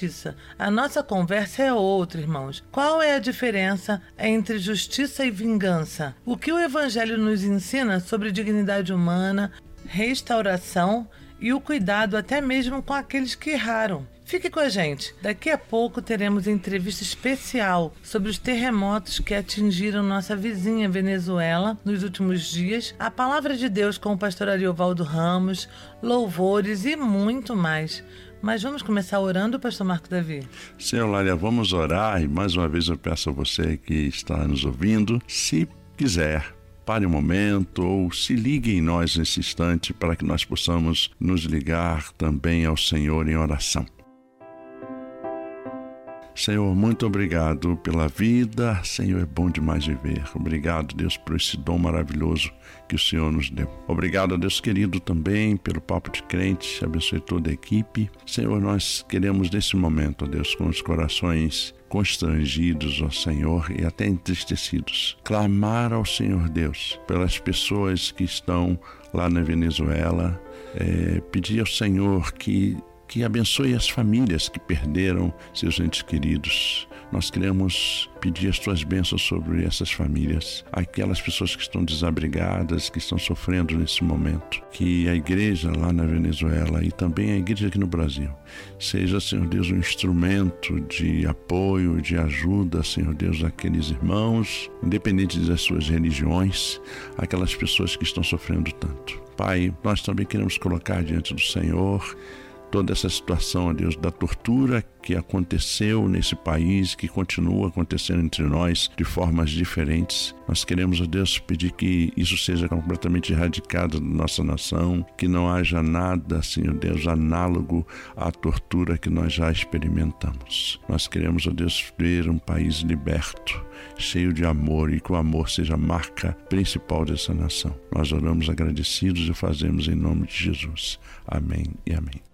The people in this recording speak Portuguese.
justiça. A nossa conversa é outra, irmãos. Qual é a diferença entre justiça e vingança? O que o Evangelho nos ensina sobre dignidade humana, restauração e o cuidado até mesmo com aqueles que erraram? Fique com a gente. Daqui a pouco teremos entrevista especial sobre os terremotos que atingiram nossa vizinha Venezuela nos últimos dias, a palavra de Deus com o pastor Ariovaldo Ramos, louvores e muito mais. Mas vamos começar orando, pastor Marco Davi? Sim, Eulália, vamos orar e mais uma vez eu peço a você que está nos ouvindo, se quiser, pare um momento ou se ligue em nós nesse instante para que nós possamos nos ligar também ao Senhor em oração. Senhor, muito obrigado pela vida. Senhor, é bom demais viver. Obrigado, Deus, por esse dom maravilhoso que o Senhor nos deu. Obrigado, Deus querido, também pelo Papo de Crente. Abençoe toda a equipe. Senhor, nós queremos nesse momento, Deus, com os corações constrangidos, ó Senhor, e até entristecidos, clamar ao Senhor Deus pelas pessoas que estão lá na Venezuela, pedir ao Senhor que abençoe as famílias que perderam seus entes queridos. Nós queremos pedir as tuas bênçãos sobre essas famílias, aquelas pessoas que estão desabrigadas, que estão sofrendo nesse momento. Que a igreja lá na Venezuela e também a igreja aqui no Brasil seja, Senhor Deus, um instrumento de apoio, de ajuda, Senhor Deus, àqueles irmãos, independente das suas religiões, aquelas pessoas que estão sofrendo tanto. Pai, nós também queremos colocar diante do Senhor toda essa situação, ó Deus, da tortura que aconteceu nesse país, que continua acontecendo entre nós de formas diferentes. Nós queremos, ó Deus, pedir que isso seja completamente erradicado da nossa nação, que não haja nada, Senhor Deus, análogo à tortura que nós já experimentamos. Nós queremos, ó Deus, ver um país liberto, cheio de amor, e que o amor seja a marca principal dessa nação. Nós oramos agradecidos e fazemos em nome de Jesus. Amém e amém.